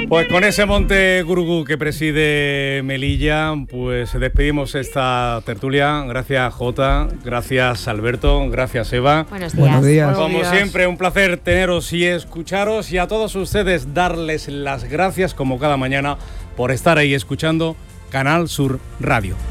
Pues con ese monte Gurugú que preside Melilla, pues despedimos esta tertulia. Gracias, Jota, gracias, Alberto, gracias, Eva. Buenos días. Como siempre, un placer teneros y escucharos, y a todos ustedes darles las gracias, como cada mañana, por estar ahí escuchando Canal Sur Radio.